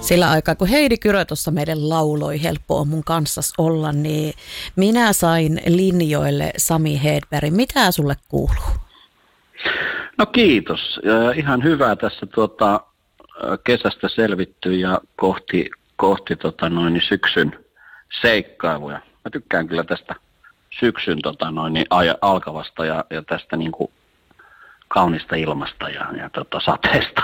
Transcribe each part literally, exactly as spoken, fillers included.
Sillä aikaa, kun Heidi Kyrö tuossa meidän lauloi, helppo on mun kanssas olla, niin minä sain linjoille Sami Hedberg. Mitä sulle kuuluu? No kiitos. Ja ihan hyvää tässä tuota, kesästä selvitty ja kohti, kohti tota noin, syksyn seikkailuja. Mä tykkään kyllä tästä syksyn tota noin, alkavasta ja, ja tästä niin kuin kaunista ilmasta ja, ja tota, sateesta.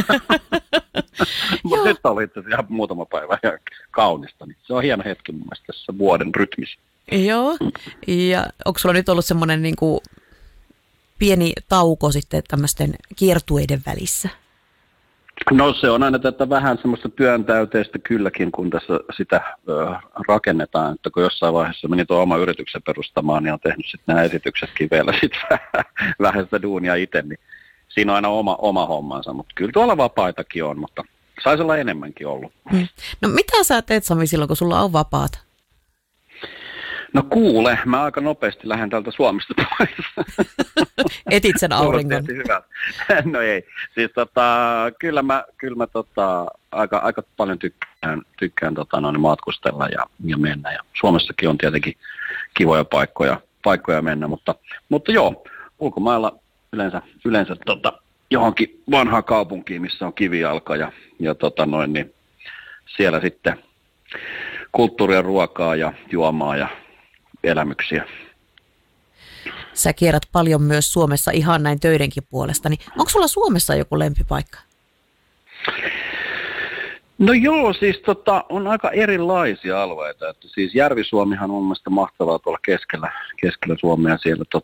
Mutta nyt oli itse asiassa ihan muutama päivä ja kaunista. Niin se on hieno hetki mun mielestä tässä vuoden rytmissä. Joo, ja onko sulla nyt ollut semmoinen niin kuin pieni tauko sitten tämmöisten kiertueiden välissä? No se on aina tätä vähän semmoista työntäyteistä kylläkin, kun tässä sitä ö, rakennetaan. Että kun jossain vaiheessa meni tuon oma yrityksen perustamaan, niin on tehnyt sitten nämä esityksetkin vielä sitten vähän sitä duunia itse, niin siinä on aina oma, oma hommansa. Mutta kyllä tuolla vapaitakin on, mutta saisi olla enemmänkin ollut. Hmm. No mitä sä teet, Sami, silloin, kun sulla on vapaata? No kuule, mä aika nopeasti lähden täältä Suomesta pois. Etit sen auringon. No ei, siis tota, kyllä mä, kyllä mä tota, aika, aika paljon tykkään, tykkään tota, noin matkustella ja, ja mennä. Ja Suomessakin on tietenkin kivoja paikkoja, paikkoja mennä, mutta, mutta joo, ulkomailla yleensä, yleensä tota, johonkin vanhaan kaupunkiin, missä on kivijalka ja, ja tota, noin, niin siellä sitten kulttuuria, ruokaa ja juomaa ja elämyksiä. Sä kierrät paljon myös Suomessa ihan näin töidenkin puolesta, niin onko sulla Suomessa joku lempipaikka? No joo, siis tota, on aika erilaisia alueita. Että siis Järvi-Suomihan on mun mielestä mahtavaa tuolla keskellä, keskellä Suomea. Siellä tota,